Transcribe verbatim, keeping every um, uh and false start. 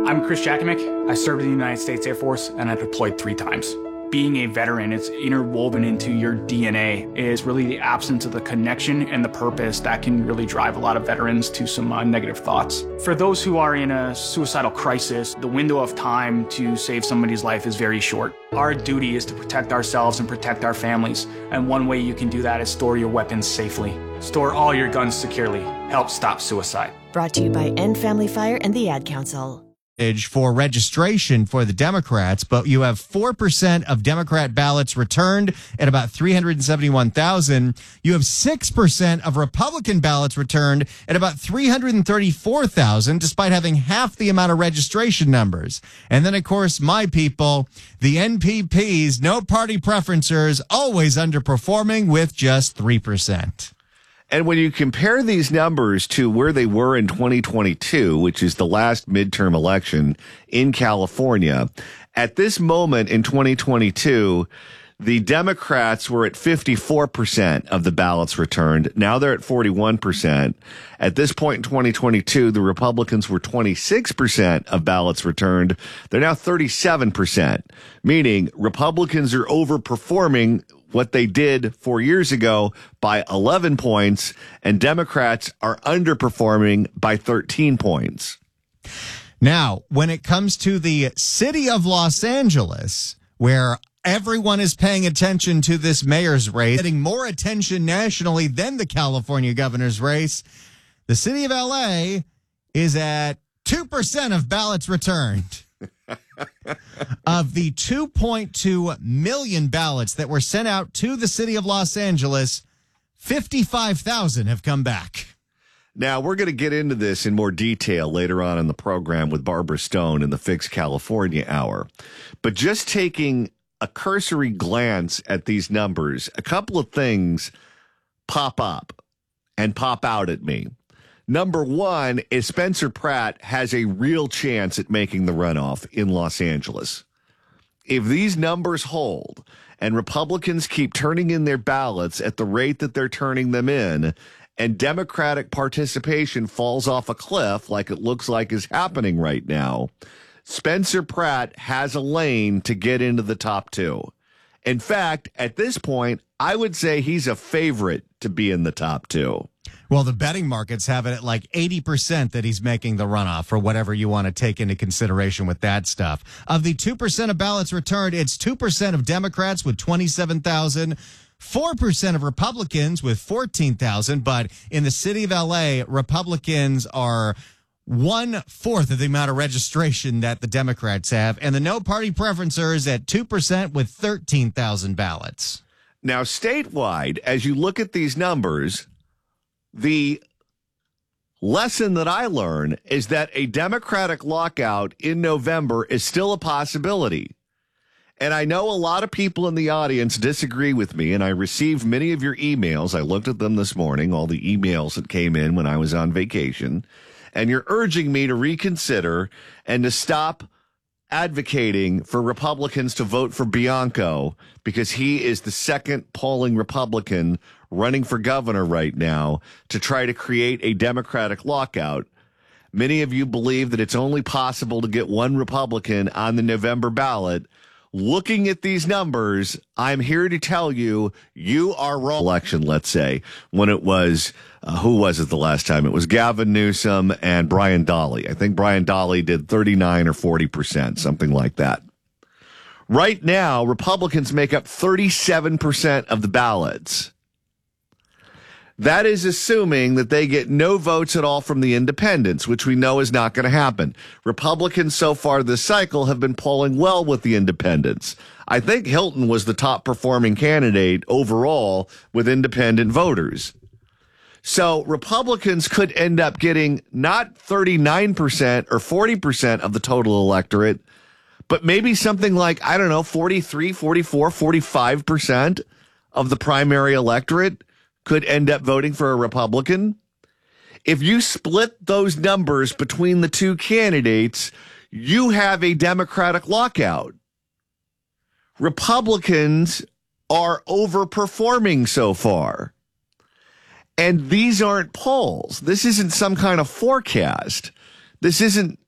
I'm Chris Jakimick. I served in the United States Air Force and I deployed three times. Being a veteran, it's interwoven into your D N A, is really the absence of the connection and the purpose that can really drive a lot of veterans to some uh, negative thoughts. For those who are in a suicidal crisis, the window of time to save somebody's life is very short. Our duty is to protect ourselves and protect our families, and one way you can do that is store your weapons safely. Store all your guns securely. Help stop suicide. Brought to you by End Family Fire and the Ad Council. For registration for the Democrats, but you have four percent of Democrat ballots returned at about three hundred seventy-one thousand. You have six percent of Republican ballots returned at about three hundred thirty-four thousand, despite having half the amount of registration numbers. And then, of course, my people, the N P Ps, no party preferencers, always underperforming with just three percent. And when you compare these numbers to where they were in twenty twenty-two, which is the last midterm election in California, at this moment in twenty twenty-two, the Democrats were at fifty-four percent of the ballots returned. Now they're at forty-one percent. At this point in twenty twenty-two, the Republicans were twenty-six percent of ballots returned. They're now thirty-seven percent, meaning Republicans are overperforming what they did four years ago by eleven points, and Democrats are underperforming by thirteen points. Now, when it comes to the city of Los Angeles, where everyone is paying attention to this mayor's race, getting more attention nationally than the California governor's race, the city of L A is at two percent of ballots returned. Of the two point two million ballots that were sent out to the city of Los Angeles, fifty-five thousand have come back. Now, we're going to get into this in more detail later on in the program with Barbara Stone in the Fix California Hour. But just taking a cursory glance at these numbers, a couple of things pop up and pop out at me. Number one is Spencer Pratt has a real chance at making the runoff in Los Angeles. If these numbers hold and Republicans keep turning in their ballots at the rate that they're turning them in, and Democratic participation falls off a cliff like it looks like is happening right now, Spencer Pratt has a lane to get into the top two. In fact, at this point, I would say he's a favorite to be in the top two. Well, the betting markets have it at like eighty percent that he's making the runoff, or whatever you want to take into consideration with that stuff. Of the two percent of ballots returned, it's two percent of Democrats with twenty-seven thousand, four percent of Republicans with fourteen thousand. But in the city of L A, Republicans are one-fourth of the amount of registration that the Democrats have. And the no party preferencers at two percent with thirteen thousand ballots. Now, statewide, as you look at these numbers, the lesson that I learn is that a Democratic lockout in November is still a possibility. And I know a lot of people in the audience disagree with me, and I received many of your emails. I looked at them this morning, all the emails that came in when I was on vacation. And you're urging me to reconsider and to stop advocating for Republicans to vote for Bianco because he is the second polling Republican running for governor right now to try to create a Democratic lockout. Many of you believe that it's only possible to get one Republican on the November ballot. Looking at these numbers, I'm here to tell you, you are wrong. Election, let's say, when it was, uh, who was it the last time? It was Gavin Newsom and Brian Dahle. I think Brian Dahle did thirty-nine or forty percent, something like that. Right now, Republicans make up thirty-seven percent of the ballots. That is assuming that they get no votes at all from the independents, which we know is not going to happen. Republicans so far this cycle have been polling well with the independents. I think Hilton was the top performing candidate overall with independent voters. So Republicans could end up getting not thirty-nine percent or forty percent of the total electorate, but maybe something like, I don't know, forty-three, forty-four, forty-five percent of the primary electorate could end up voting for a Republican. If you split those numbers between the two candidates, you have a Democratic lockout. Republicans are overperforming so far. And these aren't polls. This isn't some kind of forecast. This isn't